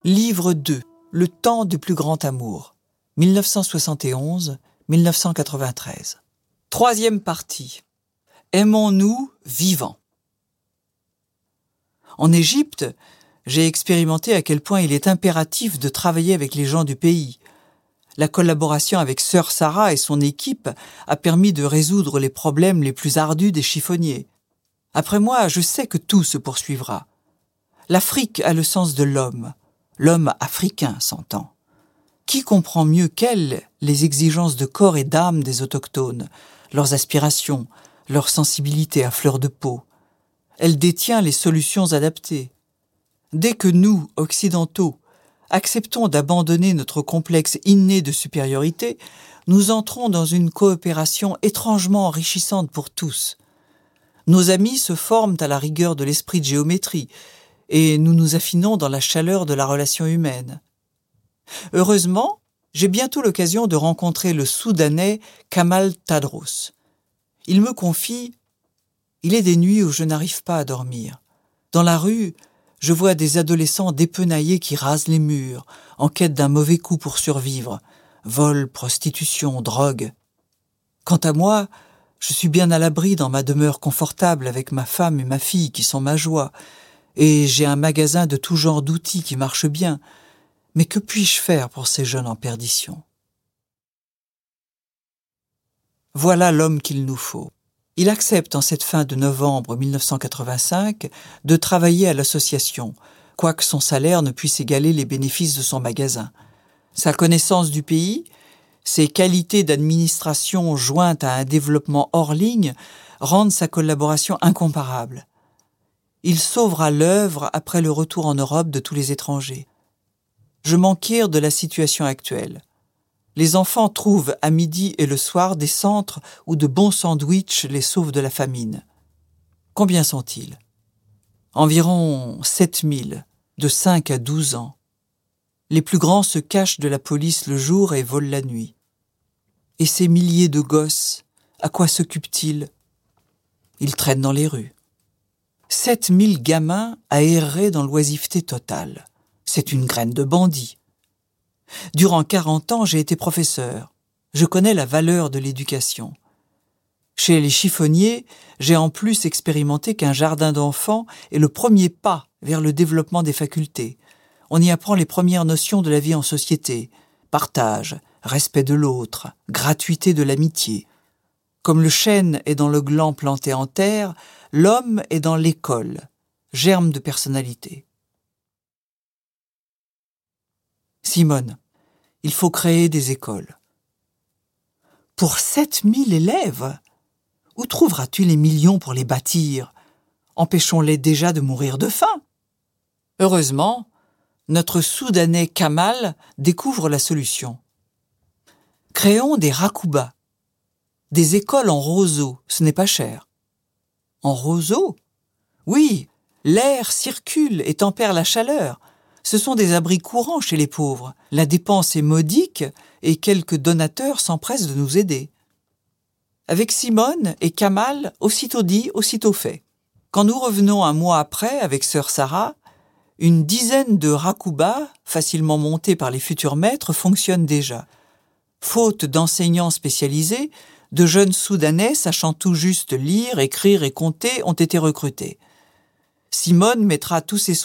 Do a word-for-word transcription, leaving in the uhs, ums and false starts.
Livre deux. Le temps du plus grand amour. mille neuf cent soixante et onze à mille neuf cent quatre-vingt-treize. Troisième partie. Aimons-nous vivants. En Égypte, j'ai expérimenté à quel point il est impératif de travailler avec les gens du pays. La collaboration avec Sœur Sarah et son équipe a permis de résoudre les problèmes les plus ardus des chiffonniers. Après moi, je sais que tout se poursuivra. L'Afrique a le sens de l'homme. L'homme africain s'entend. Qui comprend mieux qu'elle les exigences de corps et d'âme des autochtones, leurs aspirations, leur sensibilité à fleur de peau? Elle détient les solutions adaptées. Dès que nous, occidentaux, acceptons d'abandonner notre complexe inné de supériorité, nous entrons dans une coopération étrangement enrichissante pour tous. Nos amis se forment à la rigueur de l'esprit de géométrie, et nous nous affinons dans la chaleur de la relation humaine. Heureusement, j'ai bientôt l'occasion de rencontrer le Soudanais Kamal Tadros. Il me confie « Il est des nuits où je n'arrive pas à dormir. Dans la rue, je vois des adolescents dépenaillés qui rasent les murs, en quête d'un mauvais coup pour survivre. Vol, prostitution, drogue. Quant à moi, je suis bien à l'abri dans ma demeure confortable avec ma femme et ma fille qui sont ma joie, et j'ai un magasin de tout genre d'outils qui marche bien. Mais que puis-je faire pour ces jeunes en perdition ? Voilà l'homme qu'il nous faut. Il accepte en cette fin de novembre mille neuf cent quatre-vingt-cinq de travailler à l'association, quoique son salaire ne puisse égaler les bénéfices de son magasin. Sa connaissance du pays, ses qualités d'administration jointes à un développement hors ligne rendent sa collaboration incomparable. Il sauvera l'œuvre après le retour en Europe de tous les étrangers. Je m'enquire de la situation actuelle. Les enfants trouvent à midi et le soir des centres où de bons sandwichs les sauvent de la famine. Combien sont-ils ? Environ sept mille, de cinq à douze ans. Les plus grands se cachent de la police le jour et volent la nuit. Et ces milliers de gosses, à quoi s'occupent-ils ? Ils traînent dans les rues. Sept mille gamins à errer dans l'oisiveté totale. C'est une graine de bandit. Durant quarante ans, j'ai été professeur. Je connais la valeur de l'éducation. Chez les chiffonniers, j'ai en plus expérimenté qu'un jardin d'enfants est le premier pas vers le développement des facultés. On y apprend les premières notions de la vie en société. Partage, respect de l'autre, gratuité de l'amitié. Comme le chêne est dans le gland planté en terre, l'homme est dans l'école, germe de personnalité. Simone, il faut créer des écoles. Pour sept mille élèves, où trouveras-tu les millions pour les bâtir ? Empêchons-les déjà de mourir de faim. Heureusement, notre Soudanais Kamal découvre la solution. Créons des rakoubas, des écoles en roseau, ce n'est pas cher. En roseau ? Oui, l'air circule et tempère la chaleur. Ce sont des abris courants chez les pauvres. La dépense est modique et quelques donateurs s'empressent de nous aider. Avec Simone et Kamal, aussitôt dit, aussitôt fait. Quand nous revenons un mois après avec Sœur Sarah, une dizaine de rakoubas, facilement montés par les futurs maîtres, fonctionnent déjà. Faute d'enseignants spécialisés, de jeunes Soudanais sachant tout juste lire, écrire et compter ont été recrutés. Simone mettra tous ses soins